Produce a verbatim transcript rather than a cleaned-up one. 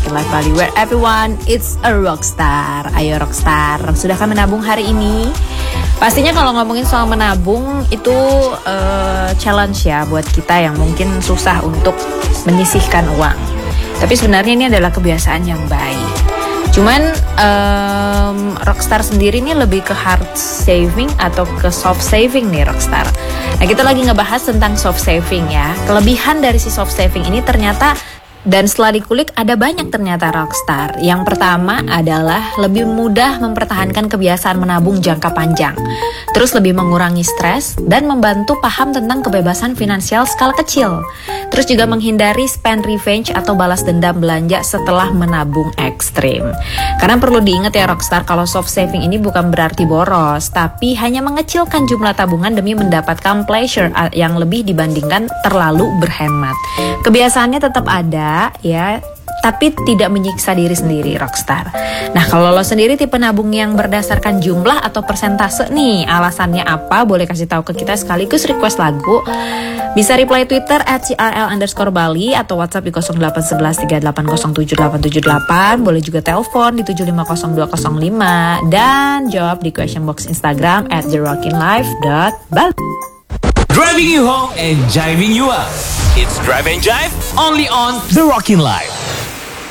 Rockin Life Bali, where everyone is a rockstar. Ayo rockstar, sudahkah menabung hari ini? Pastinya kalau ngomongin soal menabung itu uh, challenge ya buat kita yang mungkin susah untuk menyisihkan uang. Tapi sebenarnya ini adalah kebiasaan yang baik. Cuman um, Rockstar sendiri ini lebih ke hard saving atau ke soft saving nih Rockstar. Nah kita lagi ngebahas tentang soft saving ya. Kelebihan dari si soft saving ini ternyata, dan setelah dikulik ada banyak ternyata Rockstar. Yang pertama adalah lebih mudah mempertahankan kebiasaan menabung jangka panjang. Terus lebih mengurangi stres dan membantu paham tentang kebebasan finansial skala kecil. Terus juga menghindari spend revenge atau balas dendam belanja setelah menabung ekstrim. Karena perlu diingat ya Rockstar, kalau soft saving ini bukan berarti boros, tapi hanya mengecilkan jumlah tabungan demi mendapatkan pleasure yang lebih dibandingkan terlalu berhemat. Kebiasaannya tetap ada ya, tapi tidak menyiksa diri sendiri Rockstar. Nah kalau lo sendiri tipe nabung yang berdasarkan jumlah atau persentase nih, alasannya apa? Boleh kasih tahu ke kita sekaligus request lagu. Bisa reply Twitter at C R L underscore Bali atau WhatsApp di nol delapan satu satu tiga delapan nol tujuh delapan tujuh delapan. Boleh juga telepon di tujuh lima nol dua nol lima dan jawab di question box Instagram at the rockin life dot bali. Driving you home and jiving you up. It's Drive and Jive only on The Rockin Life.